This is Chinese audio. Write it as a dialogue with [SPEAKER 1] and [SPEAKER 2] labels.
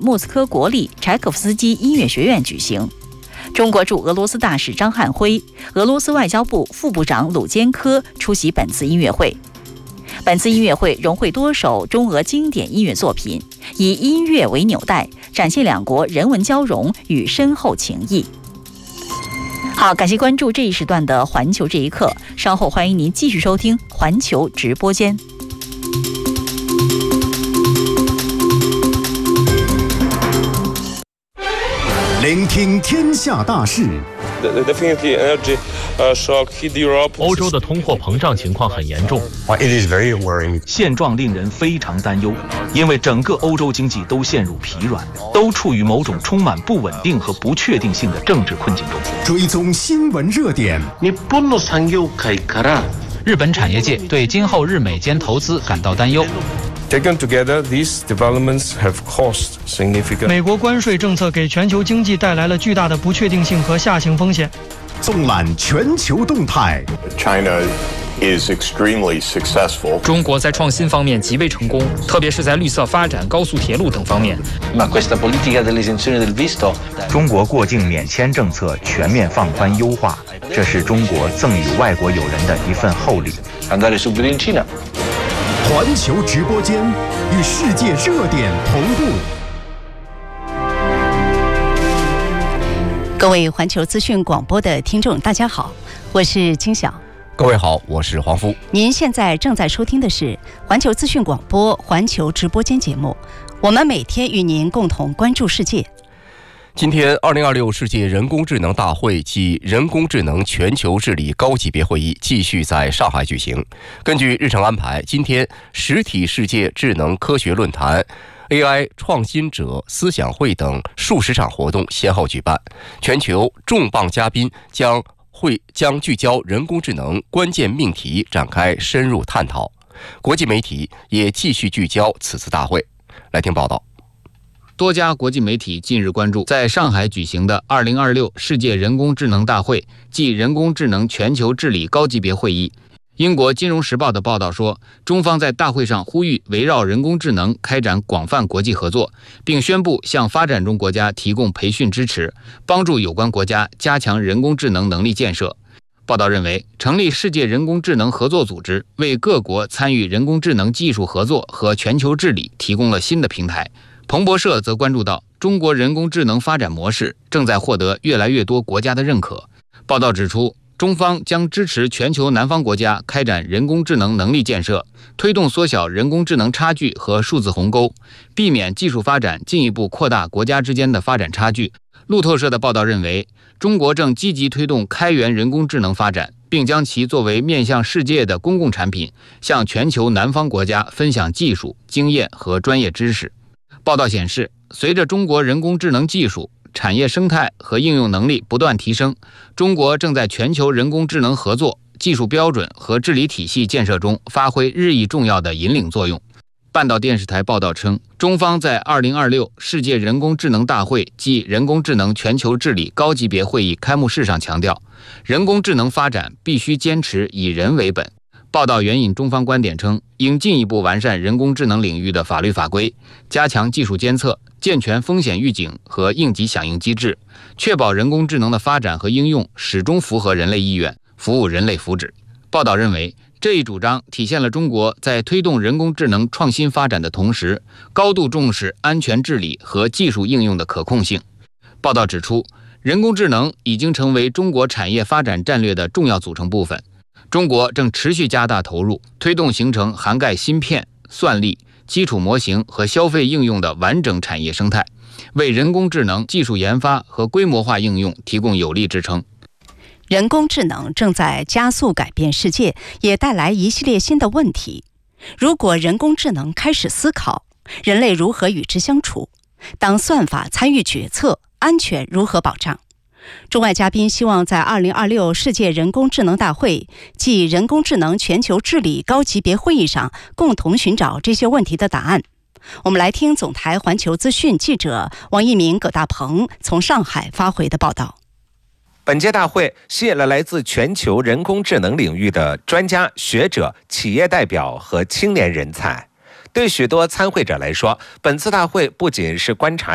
[SPEAKER 1] 莫斯科国立柴可夫斯基音乐学院举行。中国驻俄罗斯大使张汉辉、俄罗斯外交部副部长鲁坚科出席本次音乐会。本次音乐会融汇多首中俄经典音乐作品，以音乐为纽带，展现两国人文交融与深厚情谊。好，感谢关注这一时段的环球这一刻，稍后欢迎您继续收听环球直播间。
[SPEAKER 2] 聆听天下大事。
[SPEAKER 3] 欧洲的通货膨胀情况很严重，现状令人非常担忧，因为整个欧洲经济都陷入疲软，都处于某种充满不稳定和不确定性的政治困境中。
[SPEAKER 2] 追踪新闻热点。
[SPEAKER 4] 日本产业界对今后日美间投资感到担忧。
[SPEAKER 5] Taken together, these developments have caused significant.
[SPEAKER 6] 美国关税政策给全球经济带来了巨大的不确定性和下行风险。
[SPEAKER 2] 纵览全球动态。
[SPEAKER 7] China is extremely successful.
[SPEAKER 8] 中国在创新方面极为成功，特别是在绿色发展、高速铁路等方面。
[SPEAKER 9] 中国过境免签政策全面放宽优化，这是中国赠予外国友人的一份厚礼。
[SPEAKER 2] 环球直播间与世界热点同步。
[SPEAKER 1] 各位环球资讯广播的听众，大家好，我是金晓。
[SPEAKER 10] 各位好，我是黄夫。
[SPEAKER 1] 您现在正在收听的是环球资讯广播环球直播间节目，我们每天与您共同关注世界。
[SPEAKER 10] 今天2026世界人工智能大会暨人工智能全球治理高级别会议继续在上海举行。根据日程安排，今天实体世界智能科学论坛、AI 创新者思想会等数十场活动先后举办，全球重磅嘉宾将聚焦人工智能关键命题展开深入探讨。国际媒体也继续聚焦此次大会。来听报道。
[SPEAKER 8] 多家国际媒体近日关注在上海举行的2026世界人工智能大会暨人工智能全球治理高级别会议。英国金融时报的报道说，中方在大会上呼吁围绕人工智能开展广泛国际合作，并宣布向发展中国家提供培训支持，帮助有关国家加强人工智能能力建设。报道认为，成立世界人工智能合作组织为各国参与人工智能技术合作和全球治理提供了新的平台。彭博社则关注到，中国人工智能发展模式正在获得越来越多国家的认可。报道指出，中方将支持全球南方国家开展人工智能能力建设，推动缩小人工智能差距和数字鸿沟，避免技术发展进一步扩大国家之间的发展差距。路透社的报道认为，中国正积极推动开源人工智能发展，并将其作为面向世界的公共产品，向全球南方国家分享技术、经验和专业知识。报道显示，随着中国人工智能技术、产业生态和应用能力不断提升，中国正在全球人工智能合作、技术标准和治理体系建设中发挥日益重要的引领作用。半岛电视台报道称，中方在2026世界人工智能大会暨人工智能全球治理高级别会议开幕式上强调，人工智能发展必须坚持以人为本。报道援引中方观点称，应进一步完善人工智能领域的法律法规，加强技术监测，健全风险预警和应急响应机制，确保人工智能的发展和应用始终符合人类意愿，服务人类福祉。报道认为，这一主张体现了中国在推动人工智能创新发展的同时，高度重视安全治理和技术应用的可控性。报道指出，人工智能已经成为中国产业发展战略的重要组成部分。中国正持续加大投入，推动形成涵盖芯片、算力、基础模型和消费应用的完整产业生态，为人工智能技术研发和规模化应用提供有力支撑。
[SPEAKER 1] 人工智能正在加速改变世界，也带来一系列新的问题。如果人工智能开始思考，人类如何与之相处？当算法参与决策，安全如何保障？中外嘉宾希望在2026世界人工智能大会暨人工智能全球治理高级别会议上共同寻找这些问题的答案。我们来听总台环球资讯记者王一鸣、葛大鹏从上海发回的报道。
[SPEAKER 11] 本届大会吸引了来自全球人工智能领域的专家、学者、企业代表和青年人才。对许多参会者来说，本次大会不仅是观察